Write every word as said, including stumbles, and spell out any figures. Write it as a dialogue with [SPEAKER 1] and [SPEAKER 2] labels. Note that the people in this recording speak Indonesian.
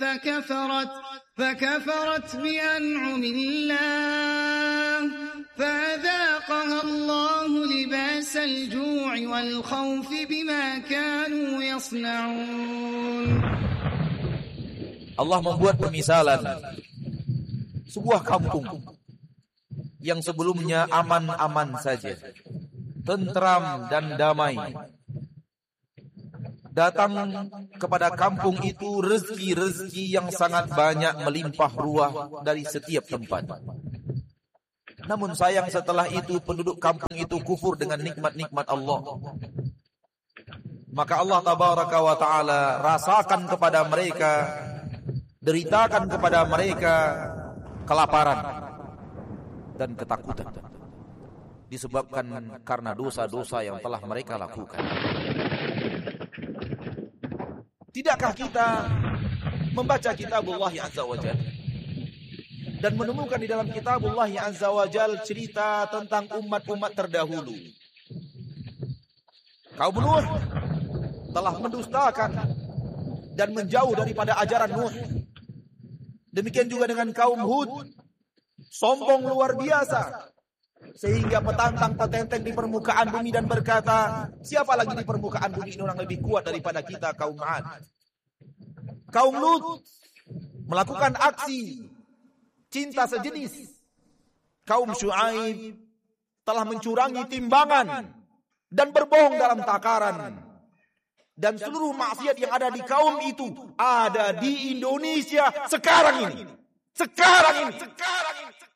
[SPEAKER 1] فكفرت فكفرت بأنعم الله فأذاقها الله لباس الجوع والخوف بما كانوا يصنعون.
[SPEAKER 2] Allah membuat pemisalan sebuah kampung yang sebelumnya aman-aman saja, tentram dan damai. Datang kepada kampung itu rezeki-rezeki yang sangat banyak melimpah ruah dari setiap tempat. Namun sayang setelah itu penduduk kampung itu kufur dengan nikmat-nikmat Allah. Maka Allah tabaraka wa ta'ala rasakan kepada mereka, deritakan kepada mereka kelaparan dan ketakutan, disebabkan karena dosa-dosa yang telah mereka lakukan. Tidakkah kita membaca kitabullah azza wa jalla dan menemukan di dalam kitabullah azza wa jalla cerita tentang umat-umat terdahulu? Kaum Nuh telah mendustakan dan menjauh daripada ajaran Nuh. Demikian juga dengan kaum Hud, sombong luar biasa sehingga petantang petenteng di permukaan bumi dan berkata, siapa lagi di permukaan bumi ini orang lebih kuat daripada kita, kaum Ad. Kaum Lut melakukan aksi cinta sejenis. Kaum Syuaib telah mencurangi timbangan dan berbohong dalam takaran. Dan seluruh maksiat yang ada di kaum itu ada di Indonesia sekarang ini. Sekarang ini. Sekarang ini.